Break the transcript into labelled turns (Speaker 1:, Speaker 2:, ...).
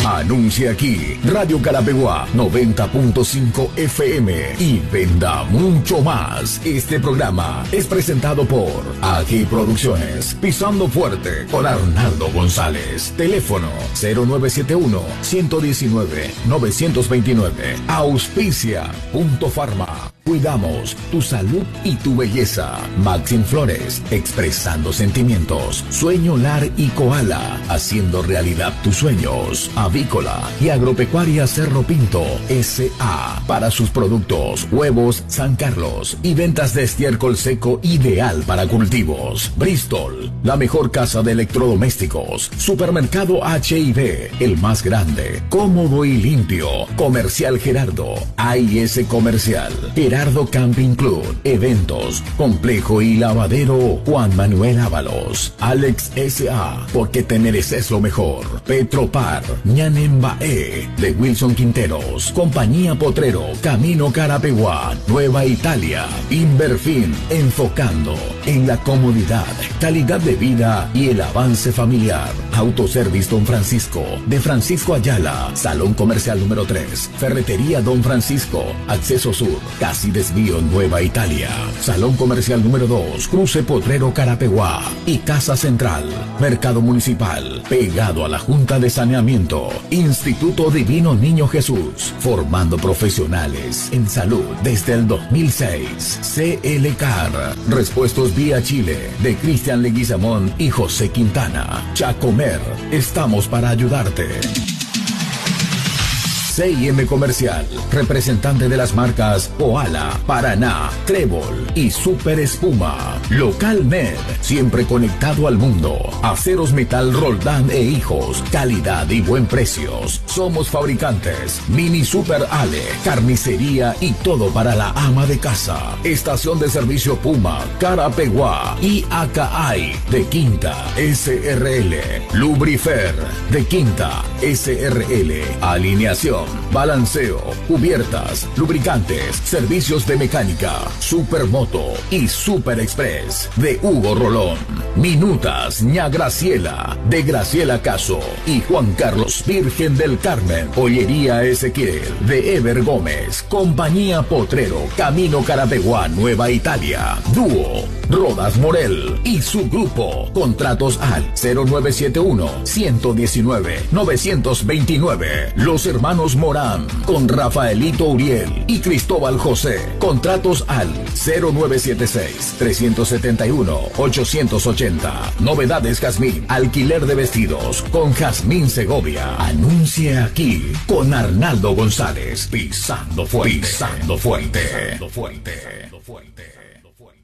Speaker 1: Anuncia aquí, Radio Carapeguá 90.5 FM y venda mucho más. Este programa es presentado por AG Producciones, Pisando Fuerte con Arnaldo González. Teléfono 0971-119-929. Auspicia Punto Farma. Cuidamos tu salud y tu belleza. Maxim Flores, expresando sentimientos. Sueño Lar y Koala, haciendo realidad tus sueños. Avícola y Agropecuaria Cerro Pinto S.A. para sus productos, huevos San Carlos y ventas de estiércol seco ideal para cultivos. Bristol, la mejor casa de electrodomésticos. Supermercado H&B, el más grande, cómodo y limpio. Comercial Gerardo, AIS Comercial. Gerardo Camping Club, eventos, complejo y lavadero Juan Manuel Ábalos. Alex S.A. porque te mereces lo mejor. Petropar, Ñanembae, de Wilson Quinteros. Compañía Potrero, Camino Carapeguá, Nueva Italia. Inverfin, enfocando en la comodidad, calidad de vida y el avance familiar. Autoservice Don Francisco, de Francisco Ayala. Salón Comercial número 3. Ferretería Don Francisco, Acceso Sur, casi desvío Nueva Italia. Salón Comercial número 2, Cruce Potrero Carapeguá. Y Casa Central, Mercado Municipal, pegado a la Junta de Saneamiento. Instituto Divino Niño Jesús, formando profesionales en salud desde el 2006. CL Car, Repuestos Vía Chile, de Cristian Leguizamón y José Quintana. Chacomer, estamos para ayudarte. C&M Comercial, representante de las marcas Koala, Paraná, Trébol y Super Espuma. Local Med, siempre conectado al mundo. Aceros Metal Roldán e Hijos, calidad y buen precios. Somos fabricantes. Mini Super Ale, carnicería y todo para la ama de casa. Estación de servicio Puma, Carapeguá y AKAI de Quinta SRL. Lubrifer de Quinta SRL. Alineación, balanceo, cubiertas, lubricantes, servicios de mecánica, Supermoto y Super Express de Hugo Rolón. Minutas Ña Graciela de Graciela Caso y Juan Carlos Virgen del Carmen. Pollería Ezequiel de Ever Gómez. Compañía Potrero, Camino Carapeguá, Nueva Italia. Dúo Rodas Morel y su grupo. Contratos al 0971-119-929. Los hermanos Morán con Rafaelito Uriel y Cristóbal José. Contratos al 0976-371-880. Novedades Jazmín, alquiler de vestidos con Jazmín Segovia. Anuncia aquí con Arnaldo González. Pisando fuerte. Pisando fuerte. Pisando fuerte. Pisando fuerte.